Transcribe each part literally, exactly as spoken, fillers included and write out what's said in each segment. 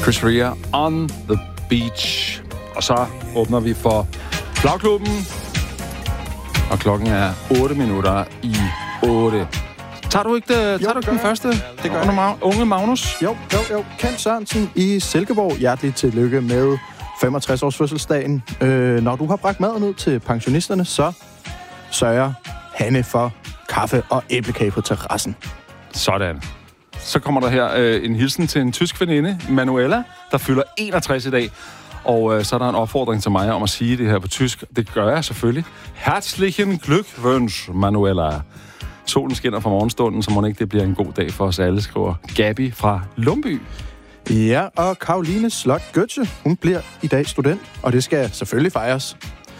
Chris Rea, On the Beach. Og så åbner vi for Flagklubben. Og klokken er otte minutter i otte. Tager du ikke, det, tager jo, du ikke den første? Det gør jeg. Unge Magnus? Jo, jo, jo. Kent Sørensen i Silkeborg. Hjerteligt tillykke med femogtres års fødselsdagen. Øh, når du har bragt maden ud til pensionisterne, så sørger Hanne for kaffe og æblekage på terrassen. Sådan. Så kommer der her øh, en hilsen til en tysk veninde, Manuela, der fylder enogtres i dag. Og øh, så er der en opfordring til mig om at sige det her på tysk. Det gør jeg selvfølgelig. Herzlichen Glückwunsch, Manuela. Solen skinner fra morgenstunden, så må ikke det bliver en god dag for os alle, skriver Gabi fra Lumby. Ja, og Karoline Slot Götze, hun bliver i dag student, og det skal selvfølgelig fejres.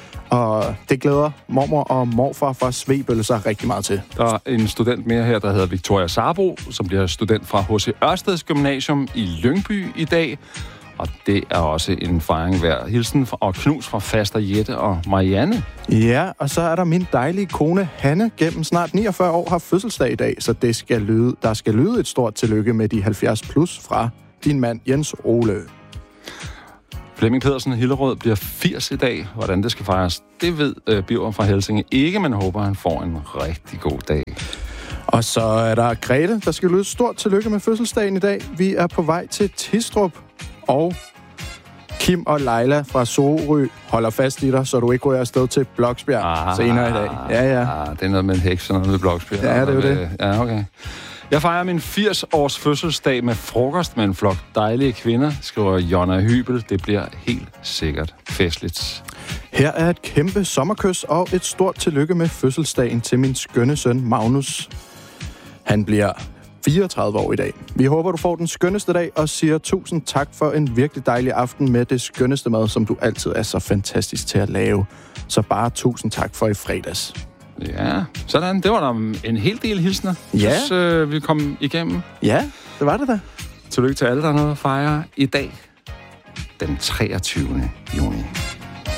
Og det glæder mormor og morfar fra Svebølle sig rigtig meget til. Der er en student mere her, der hedder Victoria Sarbo, som bliver student fra H C Ørsteds Gymnasium i Lyngby i dag. Og det er også en fejring værd. Hilsen og knus fra Faster Jette og Marianne. Ja, og så er der min dejlige kone Hanne, gennem snart niogfyrre år, har fødselsdag i dag, så det skal lyde, der skal lyde et stort tillykke med de halvfjerds plus fra din mand Jens Ole. Flemming Pedersen Hillerød bliver firs i dag. Hvordan det skal fejres, det ved øh, Birger fra Helsinge ikke, men håber, han får en rigtig god dag. Og så er der Grete, der skal lyde stort tillykke med fødselsdagen i dag. Vi er på vej til Tistrup, og Kim og Leila fra Sorø holder fast i dig, så du ikke ryger afsted til Bloksbjerg ah, senere i dag. Ja, ja. Ah, det er noget med en heks og noget med Bloksbjerg. Ja, det er jo det. Ja, okay. Jeg fejrer min firs-års fødselsdag med frokost med en flok dejlige kvinder, skriver Jonna Hybel. Det bliver helt sikkert festligt. Her er et kæmpe sommerkys og et stort tillykke med fødselsdagen til min skønne søn Magnus. Han bliver fireogtredive år i dag. Vi håber, du får den skønneste dag, og siger tusind tak for en virkelig dejlig aften med det skønneste mad, som du altid er så fantastisk til at lave. Så bare tusind tak for i fredags. Ja, sådan. Det var der en hel del hilsner. Ja. Hvis øh, vi kom igennem. Ja, det var det da. Tillykke til alle, der har noget at fejre i dag, den treogtyvende juni.